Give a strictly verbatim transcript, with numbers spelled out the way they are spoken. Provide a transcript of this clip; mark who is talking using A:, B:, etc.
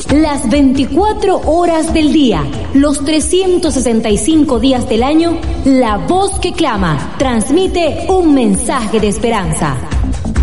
A: Las veinticuatro horas del día, los trescientos sesenta y cinco días del año, la voz que clama transmite un mensaje de esperanza.